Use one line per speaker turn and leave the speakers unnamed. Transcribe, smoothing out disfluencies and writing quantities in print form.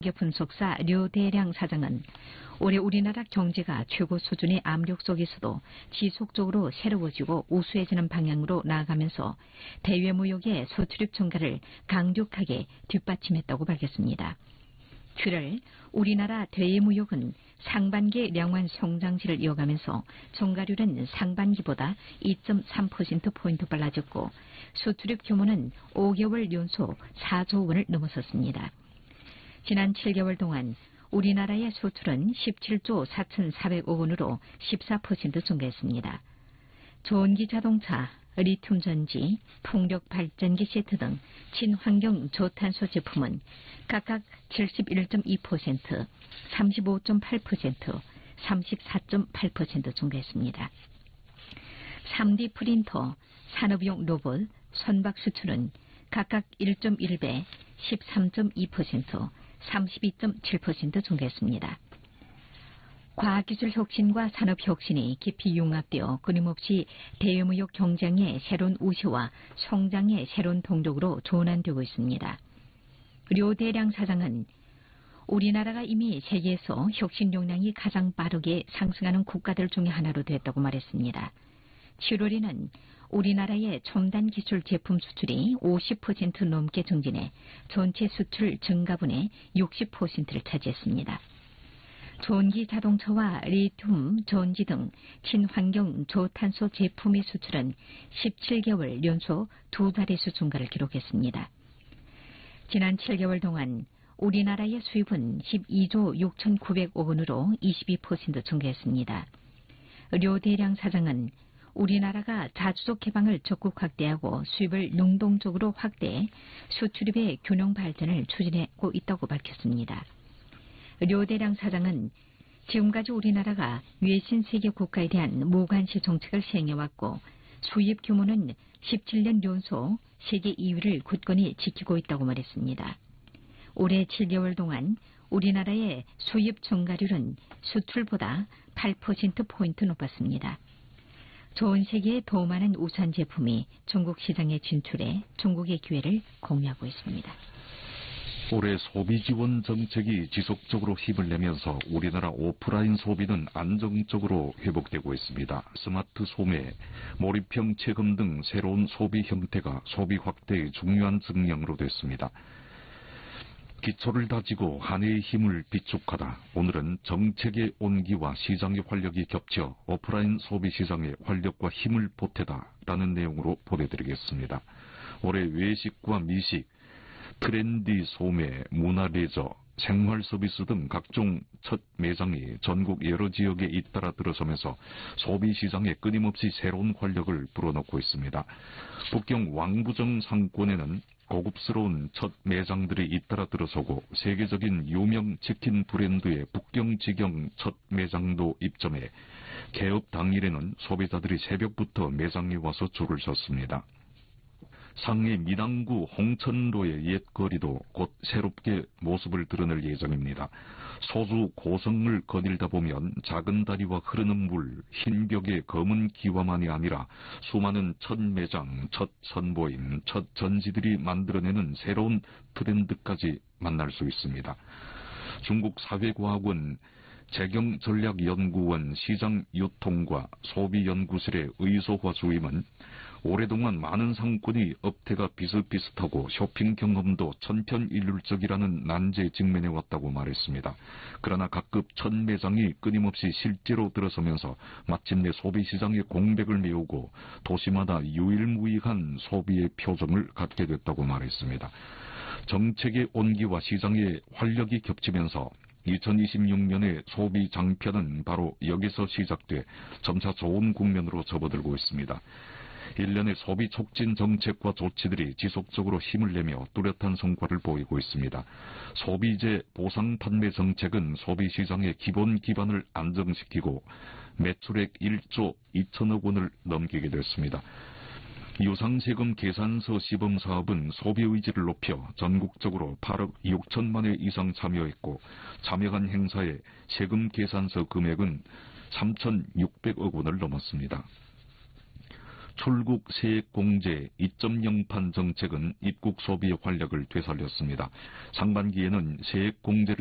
분석사 류대량 사장은 올해 우리나라 경제가 최고 수준의 압력 속에서도 지속적으로 새로워지고 우수해지는 방향으로 나아가면서 대외무역의 수출입 증가를 강력하게 뒷받침했다고 밝혔습니다. 7월 우리나라 대외무역은 상반기 명환 성장세를 이어가면서 증가율은 상반기보다 2.3%포인트 빨라졌고 수출입 규모는 5개월 연속 4조 원을 넘어섰습니다. 지난 7개월 동안 우리나라의 수출은 17조 4,400억 원으로 14% 증가했습니다. 전기 자동차, 리튬 전지, 풍력 발전기 세트 등 친환경 저탄소 제품은 각각 71.2%, 35.8%, 34.8% 증가했습니다. 3D 프린터, 산업용 로봇, 선박 수출은 각각 1.1배, 13.2%, 32.7% 증가했습니다. 과학기술 혁신과 산업혁신이 깊이 융합되어 끊임없이 대외무역 경쟁의 새로운 우세와 성장의 새로운 동력으로 전환되고 있습니다. 류대량 사장은 우리나라가 이미 세계에서 혁신 역량이 가장 빠르게 상승하는 국가들 중에 하나로 됐다고 말했습니다. 7월에는 우리나라의 첨단 기술 제품 수출이 50% 넘게 증진해 전체 수출 증가분의 60%를 차지했습니다. 전기 자동차와 리튬 전지 등 친환경 저탄소 제품의 수출은 17개월 연속 두 자릿수 증가를 기록했습니다. 지난 7개월 동안 우리나라의 수입은 12조 6,900억 원으로 22% 증가했습니다. 류대량 사장은 우리나라가 자주적 개방을 적극 확대하고 수입을 능동적으로 확대해 수출입의 균형 발전을 추진하고 있다고 밝혔습니다. 류대량 사장은 지금까지 우리나라가 외신 세계 국가에 대한 무관시 정책을 시행해왔고 수입 규모는 17년 연속 세계 2위를 굳건히 지키고 있다고 말했습니다. 올해 7개월 동안 우리나라의 수입 증가율은 수출보다 8%포인트 높았습니다. 전 세계에 더 많은 우수한 제품이 중국 시장에 진출해 중국의 기회를 공유하고 있습니다.
올해 소비 지원 정책이 지속적으로 힘을 내면서 우리나라 오프라인 소비는 안정적으로 회복되고 있습니다. 스마트 소매, 몰입형 체금 등 새로운 소비 형태가 소비 확대의 중요한 증량으로 됐습니다. 기초를 다지고 한 해의 힘을 비축하다. 오늘은 정책의 온기와 시장의 활력이 겹쳐 오프라인 소비 시장의 활력과 힘을 보태다라는 내용으로 보내드리겠습니다. 올해 외식과 미식, 트렌디 소매, 문화레저, 생활 서비스 등 각종 첫 매장이 전국 여러 지역에 잇따라 들어서면서 소비 시장에 끊임없이 새로운 활력을 불어넣고 있습니다. 북경 왕부정 상권에는 고급스러운 첫 매장들이 잇따라 들어서고 세계적인 유명 치킨 브랜드의 북경지경 첫 매장도 입점해 개업 당일에는 소비자들이 새벽부터 매장에 와서 줄을 섰습니다. 상해 민항구 홍천로의 옛거리도 곧 새롭게 모습을 드러낼 예정입니다. 소주 고성을 거닐다 보면 작은 다리와 흐르는 물, 흰 벽의 검은 기와만이 아니라 수많은 첫 매장, 첫 선보임, 첫 전지들이 만들어내는 새로운 트렌드까지 만날 수 있습니다. 중국 사회과학원 재경전략연구원 시장유통과 소비연구실의 의소화 주임은 오랫동안 많은 상권이 업태가 비슷비슷하고 쇼핑 경험도 천편일률적이라는 난제에 직면해왔다고 말했습니다. 그러나 각급 첫 매장이 끊임없이 실제로 들어서면서 마침내 소비시장의 공백을 메우고 도시마다 유일무이한 소비의 표정을 갖게 됐다고 말했습니다. 정책의 온기와 시장의 활력이 겹치면서 2026년의 소비 장편은 바로 여기서 시작돼 점차 좋은 국면으로 접어들고 있습니다. 일련의 소비 촉진 정책과 조치들이 지속적으로 힘을 내며 뚜렷한 성과를 보이고 있습니다. 소비재 보상 판매 정책은 소비시장의 기본 기반을 안정시키고 매출액 1조 2천억 원을 넘기게 됐습니다. 유상세금 계산서 시범 사업은 소비 의지를 높여 전국적으로 8억 6천만 회 이상 참여했고 참여한 행사의 세금 계산서 금액은 3,600억 원을 넘었습니다. 출국 세액공제 2.0판 정책은 입국 소비 활력을 되살렸습니다. 상반기에는 세액공제를